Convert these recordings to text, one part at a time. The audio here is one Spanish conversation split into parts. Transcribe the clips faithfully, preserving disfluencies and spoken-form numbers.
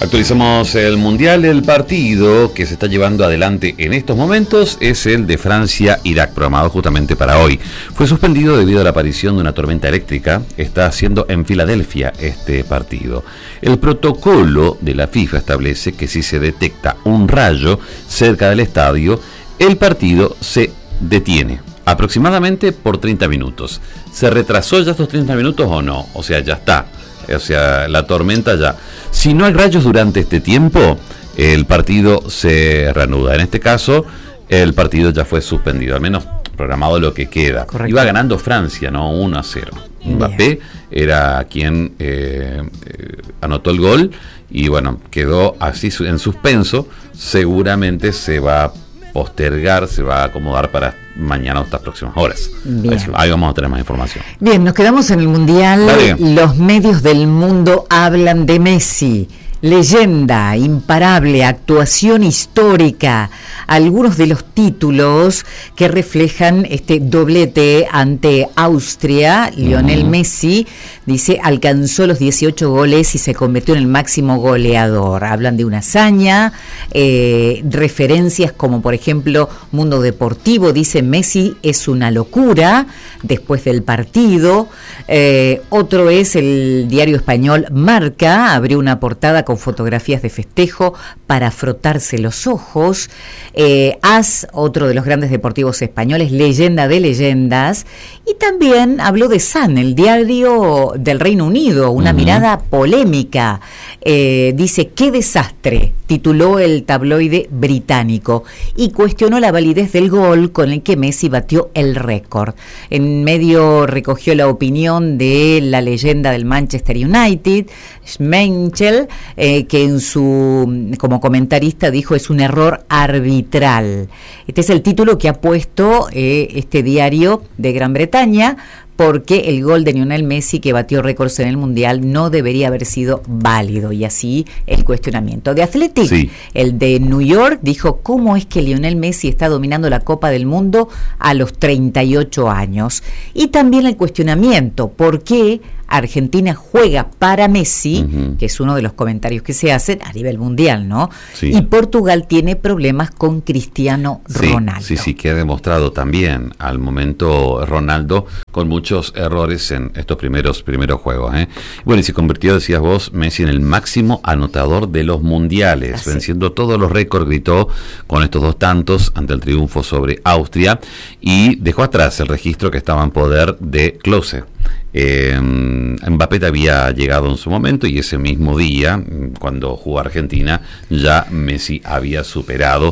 Actualizamos el Mundial. El partido que se está llevando adelante en estos momentos es el de Francia-Irak, programado justamente para hoy. Fue suspendido debido a la aparición de una tormenta eléctrica. Está haciendo en Filadelfia este partido. El protocolo de la FIFA establece que si se detecta un rayo cerca del estadio, el partido se detiene aproximadamente por treinta minutos. ¿Se retrasó ya estos treinta minutos o no? O sea, ya está. O sea, la tormenta ya. Si no hay rayos durante este tiempo, el partido se reanuda. En este caso, el partido ya fue suspendido, al menos programado lo que queda. Correcto. Iba ganando Francia, ¿no? uno a cero. Mbappé era quien eh, eh, anotó el gol y bueno, quedó así en suspenso. Seguramente se va a postergar, se va a acomodar para mañana o estas próximas horas. Eso, ahí vamos a tener más información. Bien, nos quedamos en el Mundial. Dale. Los medios del mundo hablan de Messi. Leyenda, imparable, actuación histórica. Algunos de los títulos que reflejan este doblete ante Austria. Lionel uh-huh. Messi, dice, alcanzó los dieciocho goles y se convirtió en el máximo goleador. Hablan de una hazaña, eh, referencias como por ejemplo Mundo Deportivo, dice Messi es una locura después del partido. Eh, otro es el diario español Marca, abrió una portada con fotografías de festejo para frotarse los ojos. Eh, As, otro de los grandes deportivos españoles, leyenda de leyendas, y también habló de Sun, el diario del Reino Unido, una uh-huh. mirada polémica. Eh, dice, qué desastre, tituló el tabloide británico, y cuestionó la validez del gol con el que Messi batió el récord. En medio recogió la opinión de la leyenda del Manchester United, Schmeichel, eh, que en su como comentarista dijo es un error arbitral. Este es el título que ha puesto eh, este diario de Gran Bretaña, porque el gol de Lionel Messi, que batió récords en el Mundial, no debería haber sido válido, y así el cuestionamiento. De Athletic, sí. El de New York, dijo, ¿cómo es que Lionel Messi está dominando la Copa del Mundo a los treinta y ocho años? Y también el cuestionamiento, ¿por qué Argentina juega para Messi, uh-huh. que es uno de los comentarios que se hacen a nivel mundial, ¿no? Sí. Y Portugal tiene problemas con Cristiano sí, Ronaldo. Sí, sí, que ha demostrado también al momento Ronaldo con muchos errores en estos primeros primeros juegos, ¿eh? Bueno, y se convirtió, decías vos, Messi en el máximo anotador de los mundiales, así. Venciendo todos los récords, gritó con estos dos tantos ante el triunfo sobre Austria, y dejó atrás el registro que estaba en poder de Klose. Eh, Mbappé había llegado en su momento, y ese mismo día, cuando jugó Argentina, ya Messi había superado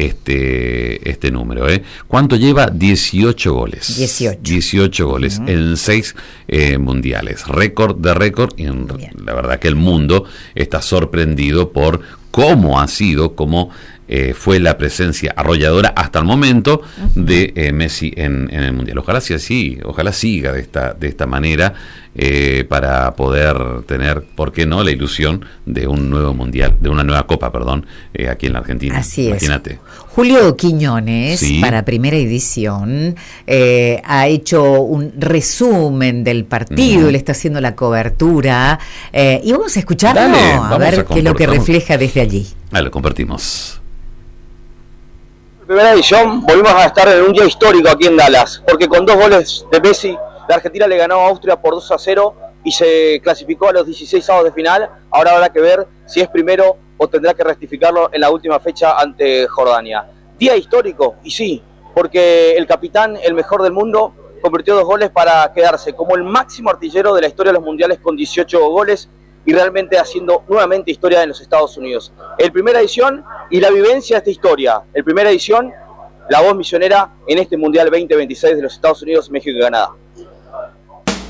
este este número. ¿eh? ¿Cuánto lleva? dieciocho goles. dieciocho. dieciocho goles uh-huh. en seis eh, mundiales. Récord de récord, y en, la verdad que el mundo está sorprendido por cómo ha sido, cómo Eh, fue la presencia arrolladora hasta el momento de eh, Messi en, en el Mundial. Ojalá sea así, ojalá siga de esta, de esta manera eh, para poder tener, ¿por qué no?, la ilusión de un nuevo Mundial, de una nueva Copa, perdón, eh, aquí en la Argentina. Así Imagínate. Es. Julio Quiñones, ¿sí? Para Primera Edición, eh, ha hecho un resumen del partido, uh-huh. le está haciendo la cobertura, eh, y vamos a escucharlo, Dale, a vamos ver a qué es lo que refleja desde allí. Ah, lo compartimos. Primera edición, volvimos a estar en un día histórico aquí en Dallas, porque con dos goles de Messi, la Argentina le ganó a Austria por dos a cero y se clasificó a los dieciséis avos de final. Ahora habrá que ver si es primero o tendrá que rectificarlo en la última fecha ante Jordania. Día histórico, y sí, porque el capitán, el mejor del mundo, convirtió dos goles para quedarse como el máximo artillero de la historia de los mundiales con dieciocho goles, y realmente haciendo nuevamente historia en los Estados Unidos. El Primera Edición y la vivencia de esta historia. El Primera Edición, la voz misionera en este Mundial veinte veintiséis de los Estados Unidos, México y Canadá.